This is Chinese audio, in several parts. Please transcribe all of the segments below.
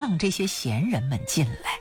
让这些闲人们进来。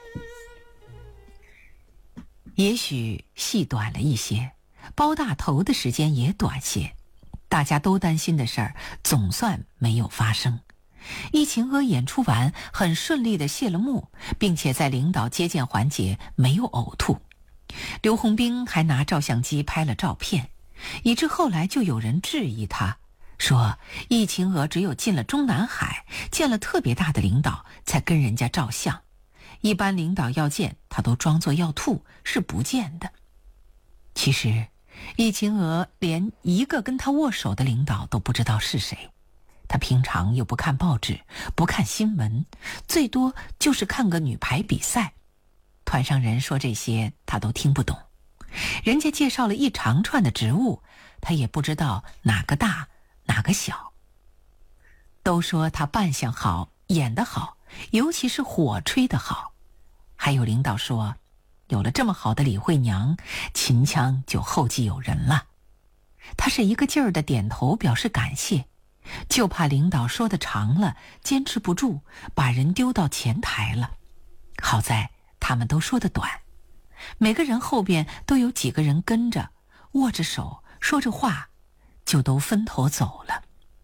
也许戏短了一些，包大头的时间也短些，大家都担心的事儿总算没有发生。易秦娥演出完很顺利地谢了幕，并且在领导接见环节没有呕吐。刘洪兵还拿照相机拍了照片，以致后来就有人质疑他，说易秦娥只有进了中南海，见了特别大的领导才跟人家照相，一般领导要见他都装作要吐，是不见的。其实易秦娥连一个跟他握手的领导都不知道是谁，他平常又不看报纸，不看新闻，最多就是看个女排比赛。团上人说这些他都听不懂，人家介绍了一长串的职务，他也不知道哪个大哪个小。都说他扮相好，演得好，尤其是火吹得好。还有领导说，有了这么好的李慧娘，秦腔就后继有人了。他是一个劲儿的点头表示感谢，就怕领导说的长了，坚持不住，把人丢到前台了。好在他们都说得短，每个人后边都有几个人跟着，握着手说着话，就都分头走了。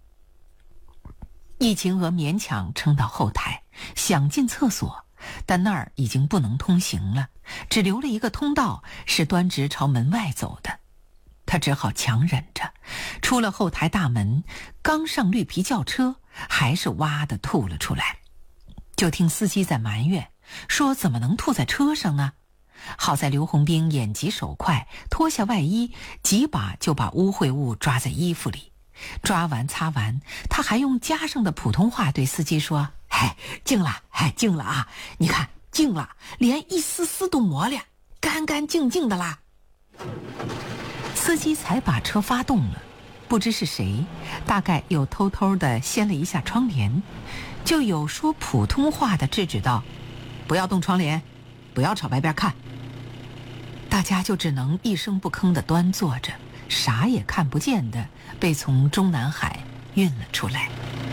易秦娥勉强撑到后台，想进厕所，但那儿已经不能通行了，只留了一个通道是端直朝门外走的。他只好强忍着，出了后台大门，刚上绿皮轿车，还是哇地吐了出来。就听司机在埋怨，说怎么能吐在车上呢？好在刘洪兵眼疾手快，脱下外衣，几把就把污秽物抓在衣服里。抓完擦完，他还用家上的普通话对司机说：“净了，净了啊！你看，净了，连一丝丝都没了，干干净净的啦。”司机才把车发动了，不知是谁，大概又偷偷地掀了一下窗帘，就有说普通话的制止道：“不要动窗帘，不要朝外边看。”大家就只能一声不吭地端坐着，啥也看不见的被从中南海运了出来。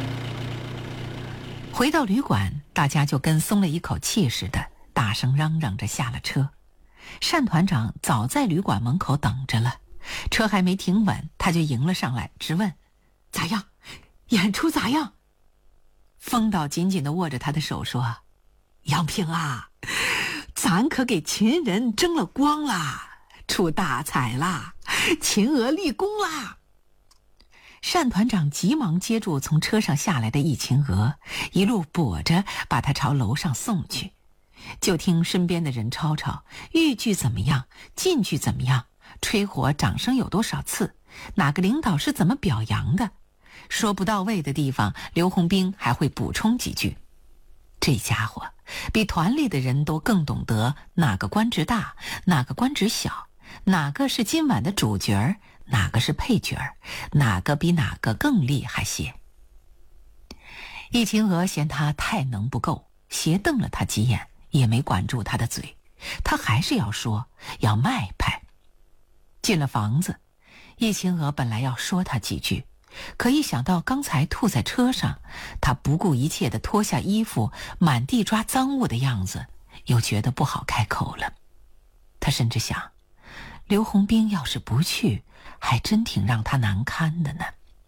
回到旅馆，大家就跟松了一口气似的，大声嚷嚷着下了车。单团长早在旅馆门口等着了，车还没停稳，他就迎了上来，直问：“咋样？演出咋样？”风岛紧紧地握着他的手说：“杨平啊，咱可给秦人争了光啦，出大彩啦，秦娥立功啦！”单团长急忙接住从车上下来的易秦娥，一路跛着把她朝楼上送去。就听身边的人吵吵，豫剧怎么样，晋剧怎么样，吹火掌声有多少次，哪个领导是怎么表扬的，说不到位的地方，刘洪兵还会补充几句。这家伙比团里的人都更懂得哪个官职大，哪个官职小，哪个是今晚的主角，哪个是配角，哪个比哪个更厉害些。易秦娥嫌他太能不够，斜瞪了他几眼，也没管住他的嘴，他还是要说，要卖派。进了房子，易秦娥本来要说他几句，可一想到刚才吐在车上，他不顾一切地脱下衣服，满地抓脏物的样子，又觉得不好开口了。他甚至想，刘洪兵要是不去，还真挺让他难堪的呢。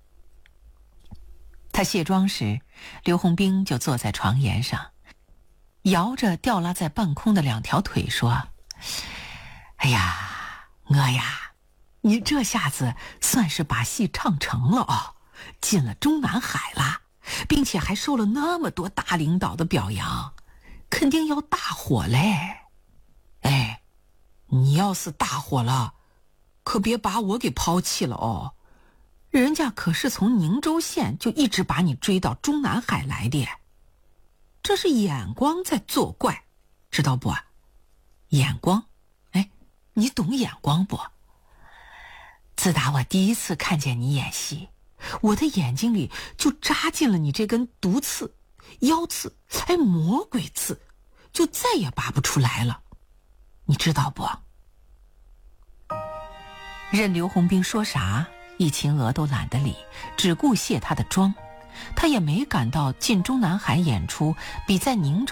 他卸妆时，刘洪兵就坐在床沿上，摇着吊拉在半空的两条腿说：“哎呀，我呀，你这下子算是把戏唱成了哦，进了中南海了，并且还受了那么多大领导的表扬，肯定要大火嘞。哎，你要是大火了，可别把我给抛弃了哦，人家可是从宁州县就一直把你追到中南海来的，这是眼光在作怪，知道不？眼光，哎，你懂眼光不？自打我第一次看见你演戏，我的眼睛里就扎进了你这根毒刺、妖刺，哎，魔鬼刺，就再也拔不出来了，你知道不？”任刘洪兵说啥，易秦娥都懒得理，只顾卸他的妆。他也没感到进中南海演出比在宁州